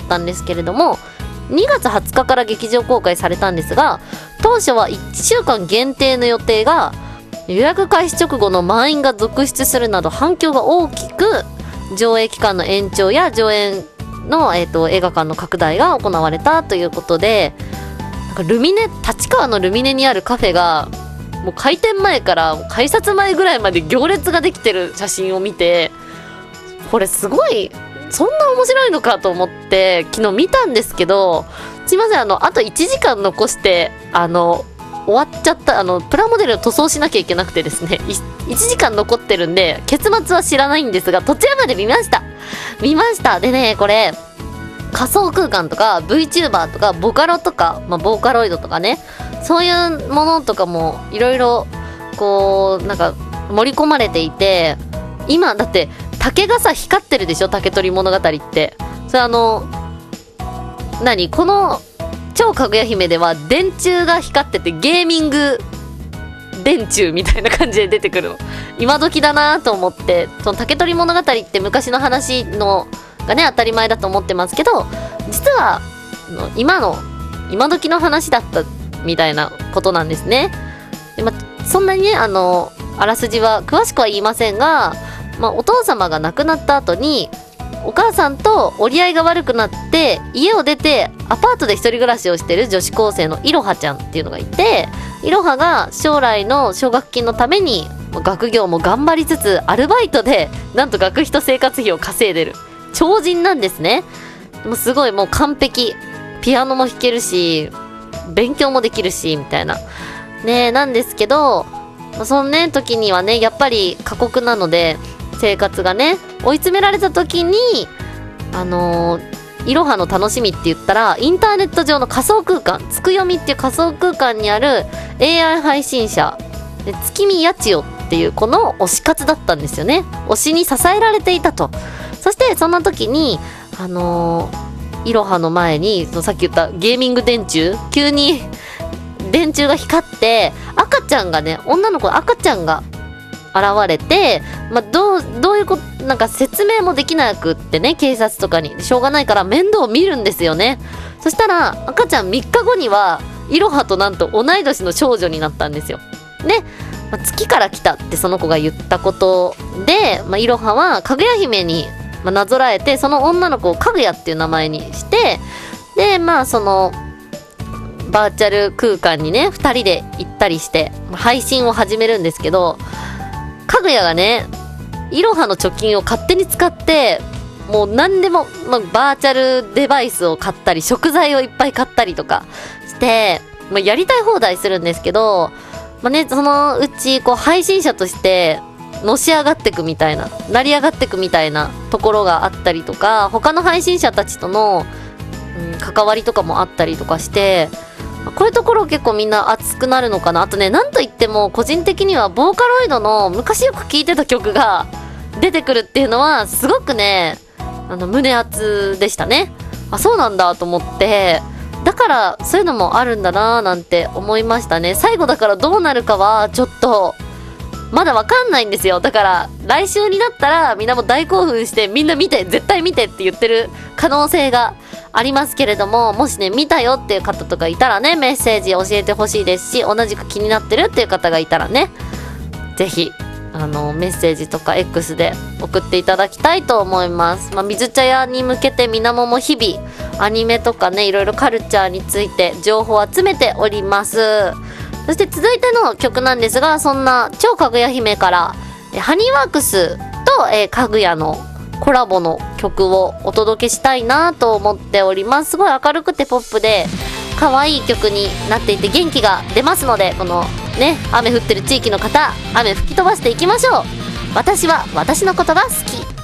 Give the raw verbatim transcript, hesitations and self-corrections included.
ったんですけれども、にがつはつかから劇場公開されたんですが、当初はいっしゅうかん限定の予定が、予約開始直後の満員が続出するなど反響が大きく、上映期間の延長や上演の、えーと、映画館の拡大が行われたということで、なんかルミネ、立川のルミネにあるカフェがもう開店前から改札前ぐらいまで行列ができてる写真を見て、これすごいそんな面白いのかと思って昨日見たんですけど、すいません、あのあといちじかん残してあの終わっちゃった、あのプラモデルを塗装しなきゃいけなくてですね、いちじかん残ってるんで結末は知らないんですが、途中まで見ました見ましたでね、これ仮想空間とか VTuber とかボカロとか、まあ、ボーカロイドとかね、そういうものとかもいろいろこうなんか盛り込まれていて、今だって竹がさ光ってるでしょ、竹取物語って。それあの何、この超かぐや姫では電柱が光っててゲーミング電柱みたいな感じで出てくるの。今時だなと思って、その竹取物語って昔の話のがね当たり前だと思ってますけど、実は今の今時の話だったみたいなことなんですね。で、ま、そんなにねあのあらすじは詳しくは言いませんが、まあ、お父様が亡くなった後にお母さんと折り合いが悪くなって家を出てアパートで一人暮らしをしてる女子高生のいろはちゃんっていうのがいて、いろはが将来の奨学金のために学業も頑張りつつアルバイトでなんと学費と生活費を稼いでる超人なんですね。もうすごいもう完璧、ピアノも弾けるし勉強もできるしみたいなねなんですけど、そのね時にはねやっぱり過酷なので生活がね追い詰められた時に、あのー、いろはの楽しみって言ったらインターネット上の仮想空間、つくよみっていう仮想空間にある エーアイ 配信者で月見やちよっていうこの推し活だったんですよね。推しに支えられていたと。そしてそんな時にあのー、いろはの前にそのさっき言ったゲーミング電柱、急に電柱が光って赤ちゃんがね、女の子赤ちゃんが現れて、まあ、どうどういうことなんか説明もできなくってね、警察とかにしょうがないから面倒を見るんですよね。そしたら赤ちゃんみっかごにはいろはとなんと同い年の少女になったんですよね。まあ、月から来たってその子が言ったことで、まあ、いろははかぐや姫にまあなぞらえて、その女の子をかぐやっていう名前にして、でまあそのバーチャル空間にねふたりで行ったりして配信を始めるんですけど、かぐやがねいろはの貯金を勝手に使ってもう何でも、まあ、バーチャルデバイスを買ったり食材をいっぱい買ったりとかして、まあ、やりたい放題するんですけど、まあね、そのうちこう配信者としてのし上がってくみたいな、成り上がってくみたいなところがあったりとか、他の配信者たちとの、うん、関わりとかもあったりとかして、こういうところ結構みんな熱くなるのかな。あとね、なんといっても個人的にはボーカロイドの昔よく聴いてた曲が出てくるっていうのはすごくねあの胸熱でしたね。あ、そうなんだと思って、だからそういうのもあるんだなーなんて思いましたね。最後だからどうなるかはちょっとまだわかんないんですよ。だから来週になったらみんなも大興奮してみんな見て絶対見てって言ってる可能性がありますけれども、もしね見たよっていう方とかいたらねメッセージ教えてほしいですし、同じく気になってるっていう方がいたらねぜひあのメッセージとか X で送っていただきたいと思います。まあ、水茶屋に向けてみなもも日々アニメとかねいろいろカルチャーについて情報を集めております。そして続いての曲なんですが、そんな超かぐや姫からハニーワークスと、えー、かぐやのコラボの曲をお届けしたいなと思っております。すごい明るくてポップで可愛い曲になっていて元気が出ますので、このね雨降ってる地域の方、雨吹き飛ばしていきましょう。私は私のことが好き。